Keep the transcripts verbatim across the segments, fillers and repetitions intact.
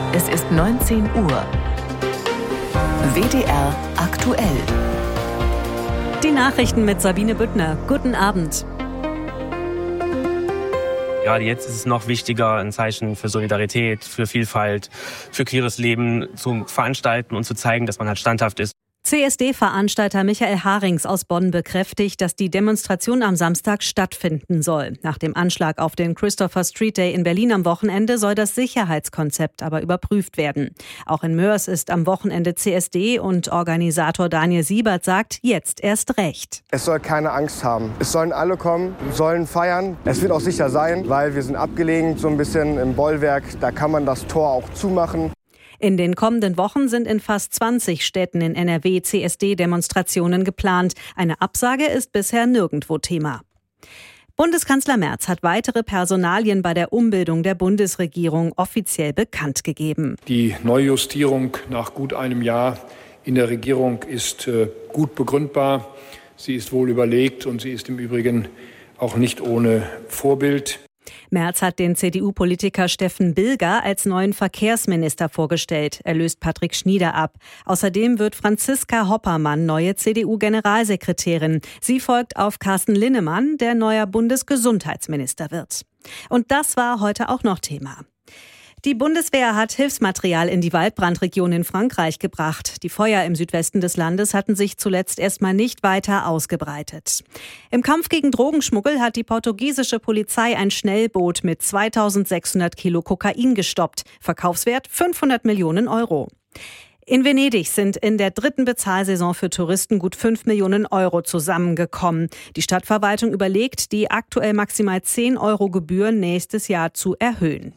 Es ist neunzehn Uhr. W D R aktuell. Die Nachrichten mit Sabine Büttner. Guten Abend. Gerade jetzt ist es noch wichtiger, ein Zeichen für Solidarität, für Vielfalt, für queeres Leben zu veranstalten und zu zeigen, dass man halt standhaft ist. C S D-Veranstalter Michael Harings aus Bonn bekräftigt, dass die Demonstration am Samstag stattfinden soll. Nach dem Anschlag auf den Christopher Street Day in Berlin am Wochenende soll das Sicherheitskonzept aber überprüft werden. Auch in Moers ist am Wochenende C S D und Organisator Daniel Siebert sagt, jetzt erst recht. Es soll keine Angst haben. Es sollen alle kommen, sollen feiern. Es wird auch sicher sein, weil wir sind abgelegen, so ein bisschen im Bollwerk. Da kann man das Tor auch zumachen. In den kommenden Wochen sind in fast zwanzig Städten in N R W C S D-Demonstrationen geplant. Eine Absage ist bisher nirgendwo Thema. Bundeskanzler Merz hat weitere Personalien bei der Umbildung der Bundesregierung offiziell bekannt gegeben. Die Neujustierung nach gut einem Jahr in der Regierung ist äh, gut begründbar. Sie ist wohl überlegt und sie ist im Übrigen auch nicht ohne Vorbild. Merz hat den C D U-Politiker Steffen Bilger als neuen Verkehrsminister vorgestellt. Er löst Patrick Schnieder ab. Außerdem wird Franziska Hoppermann neue C D U-Generalsekretärin. Sie folgt auf Carsten Linnemann, der neuer Bundesgesundheitsminister wird. Und das war heute auch noch Thema. Die Bundeswehr hat Hilfsmaterial in die Waldbrandregion in Frankreich gebracht. Die Feuer im Südwesten des Landes hatten sich zuletzt erstmal nicht weiter ausgebreitet. Im Kampf gegen Drogenschmuggel hat die portugiesische Polizei ein Schnellboot mit zweitausendsechshundert Kilo Kokain gestoppt. Verkaufswert fünfhundert Millionen Euro. In Venedig sind in der dritten Bezahlsaison für Touristen gut fünf Millionen Euro zusammengekommen. Die Stadtverwaltung überlegt, die aktuell maximal zehn Euro Gebühr nächstes Jahr zu erhöhen.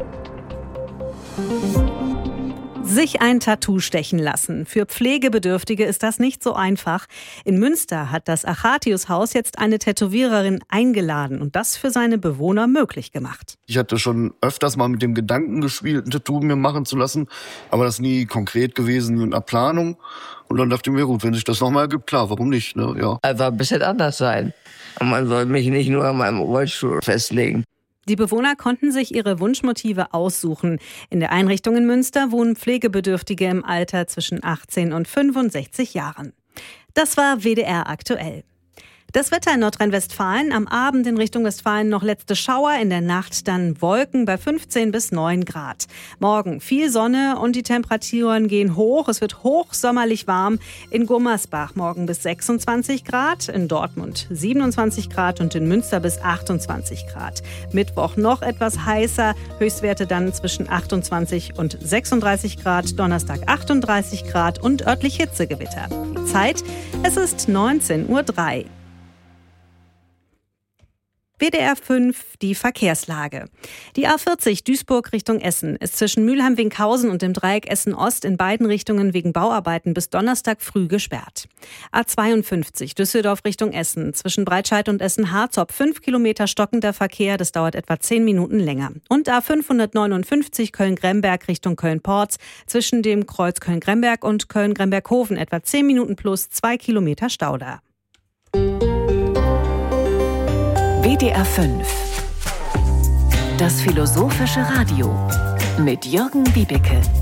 Sich ein Tattoo stechen lassen. Für Pflegebedürftige ist das nicht so einfach. In Münster hat das Achatius-Haus jetzt eine Tätowiererin eingeladen und das für seine Bewohner möglich gemacht. Ich hatte schon öfters mal mit dem Gedanken gespielt, ein Tattoo mir machen zu lassen, aber das nie konkret gewesen in der Planung. Und dann dachte ich mir, gut, wenn sich das nochmal ergibt, klar, warum nicht? Ne? Ja. Einfach ein bisschen anders sein. Und man soll mich nicht nur an meinem Rollstuhl festlegen. Die Bewohner konnten sich ihre Wunschmotive aussuchen. In der Einrichtung in Münster wohnen Pflegebedürftige im Alter zwischen achtzehn und fünfundsechzig Jahren. Das war W D R aktuell. Das Wetter in Nordrhein-Westfalen, am Abend in Richtung Westfalen noch letzte Schauer, in der Nacht dann Wolken bei fünfzehn bis neun Grad. Morgen viel Sonne und die Temperaturen gehen hoch. Es wird hochsommerlich warm. In Gummersbach morgen bis sechsundzwanzig Grad, in Dortmund siebenundzwanzig Grad und in Münster bis achtundzwanzig Grad. Mittwoch noch etwas heißer, Höchstwerte dann zwischen achtundzwanzig und sechsunddreißig Grad, Donnerstag achtunddreißig Grad und örtlich Hitzegewitter. Die Zeit, es ist neunzehn Uhr drei. W D R fünf, die Verkehrslage. Die A vierzig Duisburg Richtung Essen ist zwischen Mülheim-Winkhausen und dem Dreieck Essen-Ost in beiden Richtungen wegen Bauarbeiten bis Donnerstag früh gesperrt. A zweiundfünfzig Düsseldorf Richtung Essen zwischen Breitscheid und Essen-Harzopf fünf Kilometer stockender Verkehr, das dauert etwa zehn Minuten länger. Und A fünfhundertneunundfünfzig Köln-Gremberg Richtung Köln-Porz zwischen dem Kreuz Köln-Gremberg und Köln-Gremberg-Hofen etwa zehn Minuten plus zwei Kilometer Stau da. W D R fünf. Das philosophische Radio mit Jürgen Wiebeke.